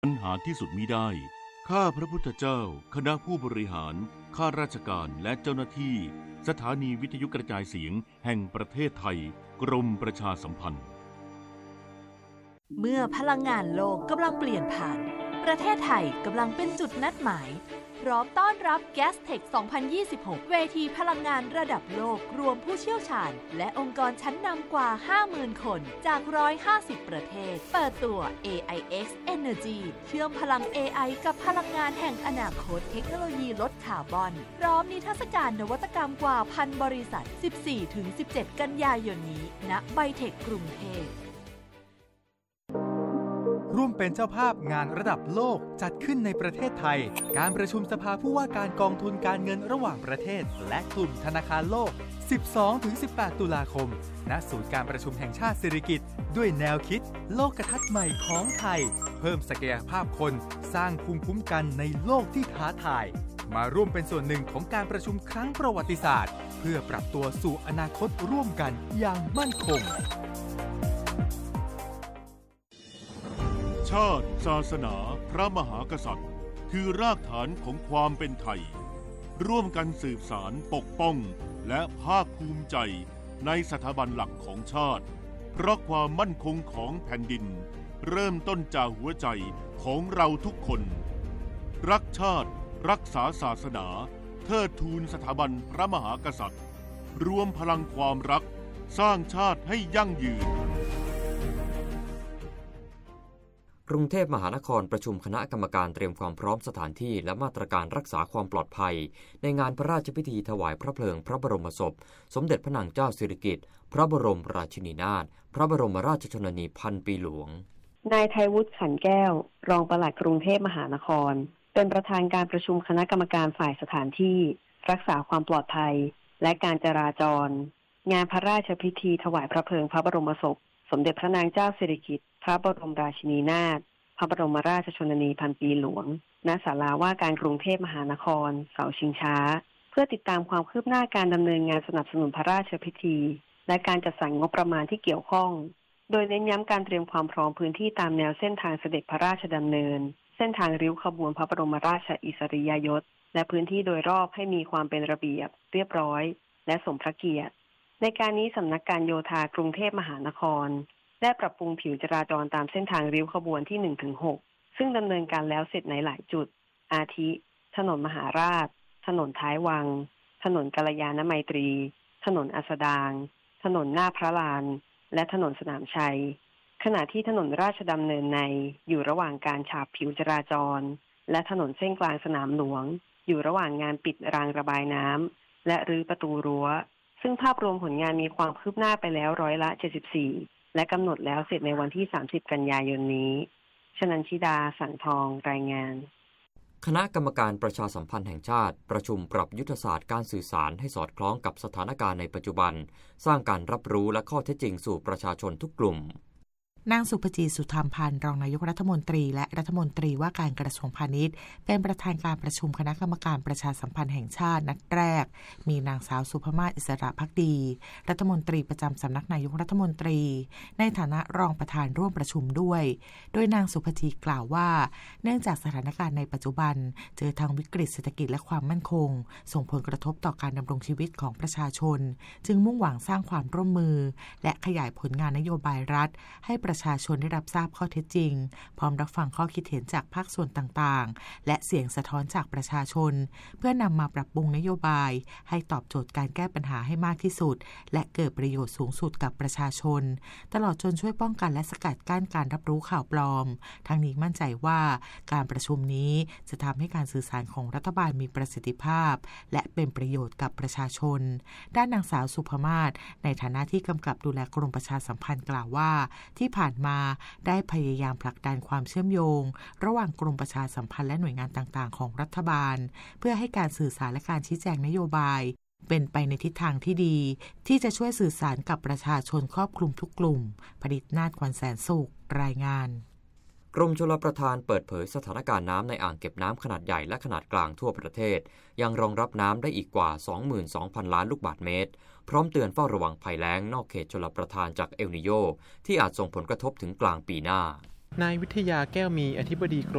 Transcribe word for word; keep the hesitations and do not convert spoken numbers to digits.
ปัญหาที่สุดมิได้ข้าพระพุทธเจ้าคณะผู้บริหารข้าราชการและเจ้าหน้าที่สถานีวิทยุกระจายเสียงแห่งประเทศไทยกรมประชาสัมพันธ์เมื่อพลังงานโลกกำลังเปลี่ยนผ่านประเทศไทยกำลังเป็นจุดนัดหมายพร้อมต้อนรับ แกสเทค สองพันยี่สิบหก เวทีพลังงานระดับโลกรวมผู้เชี่ยวชาญและองค์กรชั้นนำกว่า ห้าหมื่น คนจาก หนึ่งร้อยห้าสิบ ประเทศเปิดตัว เอ ไอ เอ็กซ์ Energy เชื่อมพลัง เอ ไอ กับพลังงานแห่งอนาคตเทคโนโลยีลดคาร์บอนพร้อมนิทรรศการนวัตกรรมกว่าพันบริษัท สิบสี่ถึงสิบเจ็ด กันยายนนี้ณไบเทคกรุงเทพร่วมเป็นเจ้าภาพงานระดับโลกจัดขึ้นในประเทศไทยการประชุมสภาผู้ว่าการกองทุนการเงินระหว่างประเทศและกลุ่มธนาคารโลก สิบสองถึงสิบแปด ตุลาคมณศูนย์การประชุมแห่งชาติสิริกิติ์ด้วยแนวคิดโลกทัศน์ใหม่ของไทยเพิ่มศักยภาพคนสร้างภูมิคุ้มกันในโลกที่ท้าทายมาร่วมเป็นส่วนหนึ่งของการประชุมครั้งประวัติศาสตร์เพื่อปรับตัวสู่อนาคตร่วมกันอย่างมั่นคงชาติศาสนาพระมหากษัตริย์คือรากฐานของความเป็นไทยร่วมกันสืบสานปกป้องและภาคภูมิใจในสถาบันหลักของชาติเพราะความมั่นคงของแผ่นดินเริ่มต้นจากหัวใจของเราทุกคนรักชาติรักษาศาสนาเทิดทูนสถาบันพระมหากษัตริย์รวมพลังความรักสร้างชาติให้ยั่งยืนกรุงเทพมหานครประชุมคณะกรรมการเตรียมความพร้อมสถานที่และมาตรการรักษาความปลอดภัยในงานพระราชพิธีถวายพระเพลิงพระบรมศพสมเด็จพระนางเจ้าสิริกิติ์พระบรมราชินีนาถพระบรมราชชนนีพันปีหลวงนายไทยวุฒิขันแก้วรองปลัดกรุงเทพมหานครเป็นประธานการประชุมคณะกรรมการฝ่ายสถานที่รักษาความปลอดภัยและการจราจรงานพระราชพิธีถวายพระเพลิงพระบรมศพสมเด็จพระนางเจ้าสิริกิติ์พระบรมราชินีนาถพระบรมราชชนนีพันปีหลวงณศาลาว่าการกรุงเทพมหานครเสาชิงช้าเพื่อติดตามความคืบหน้าการดำเนินงานสนับสนุนพระราชพิธีและการจัดสรรงบประมาณที่เกี่ยวข้องโดยเน้นย้ำการเตรียมความพร้อมพื้นที่ตามแนวเส้นทางเสด็จพระราชดำเนินเส้นทางริ้วขบวนพระบรมราชอิสริยยศและพื้นที่โดยรอบให้มีความเป็นระเบียบเรียบร้อยและสมพระเกียรติในการนี้สำนักการโยธากรุงเทพมหานครได้ปรับปรุงผิวจราจรตามเส้นทางริ้วขบวนที่ หนึ่งถึงหกซึ่งดำเนินการแล้วเสร็จในหลายจุดอาทิถนนมหาราชถนนท้ายวังถนนกัลยาณไมตรีถนนอัสดางถนนหน้าพระลานและถนนสนามชัยขณะที่ถนนราชดำเนินในอยู่ระหว่างการฉาบผิวจราจรและถนนเส้นกลางสนามหลวงอยู่ระหว่างงานปิดรางระบายน้ำและรื้อประตูรั้วซึ่งภาพรวมผลงานมีความคืบหน้าไปแล้วร้อยละเจ็ดสิบสี่และกำหนดแล้วเสร็จในวันที่สามสิบกันยายนนี้ชนันชิดาสังทองรายงานคณะกรรมการประชาสัมพันธ์แห่งชาติประชุมปรับยุทธศาสตร์การสื่อสารให้สอดคล้องกับสถานการณ์ในปัจจุบันสร้างการรับรู้และข้อเท็จจริงสู่ประชาชนทุกกลุ่มนางสุภจีสุธรรมพันธ์รองนายกรัฐมนตรีและรัฐมนตรีว่าการกระทรวงพาณิชย์เป็นประธานการประชุมคณะกรรมการประชาสัมพันธ์แห่งชาตินัดแรกมีนางสาวสุภมาศอิสระภักดีรัฐมนตรีประจำสำนักนายกรัฐมนตรีในฐานะรองประธานร่วมประชุมด้วยโดยนางสุภจีกล่าวว่าเนื่องจากสถานการณ์ในปัจจุบันเจอทางวิกฤตเศรษฐกิจและความมั่นคงส่งผลกระทบต่อการดำรงชีวิตของประชาชนจึงมุ่งหวังสร้างความร่วมมือและขยายผลงานนโยบายรัฐให้ประชาชนได้รับทราบข้อเท็จจริงพร้อมรับฟังข้อคิดเห็นจากภาคส่วนต่างๆและเสียงสะท้อนจากประชาชนเพื่อนำมาปรับปรุงนโยบายให้ตอบโจทย์การแก้ปัญหาให้มากที่สุดและเกิดประโยชน์สูงสุดกับประชาชนตลอดจนช่วยป้องกันและสกัดกั้นการรับรู้ข่าวปลอมทั้งนี้มั่นใจว่าการประชุมนี้จะทำให้การสื่อสารของรัฐบาลมีประสิทธิภาพและเป็นประโยชน์กับประชาชนด้านนางสาวสุภมาศในฐานะที่กำกับดูแลกรมประชาสัมพันธ์กล่าวว่าที่ผ่านมาได้พยายามผลักดันความเชื่อมโยงระหว่างกรมประชาสัมพันธ์และหน่วยงานต่างๆของรัฐบาลเพื่อให้การสื่อสารและการชี้แจงนโยบายเป็นไปในทิศทางที่ดีที่จะช่วยสื่อสารกับประชาชนครอบคลุมทุกกลุ่มผลิตนาฏ ขวัญแสนสุขรายงานกรมชลประทานเปิดเผยสถานการณ์น้ำในอ่างเก็บน้ำขนาดใหญ่และขนาดกลางทั่วประเทศยังรองรับน้ำได้อีกกว่า สองหมื่นสองพัน ล้านลูกบาศก์เมตรพร้อมเตือนเฝ้าระวังภัยแล้งนอกเขตชลประทานจากเอลนิโญที่อาจส่งผลกระทบถึงกลางปีหน้านายวิทยาแก้วมีอธิบดีกรม